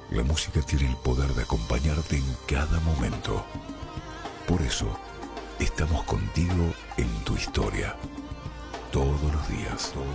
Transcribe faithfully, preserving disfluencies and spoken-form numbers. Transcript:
La música tiene el poder de acompañarte en cada momento. Por eso, estamos contigo en tu historia. Todos los días. Todos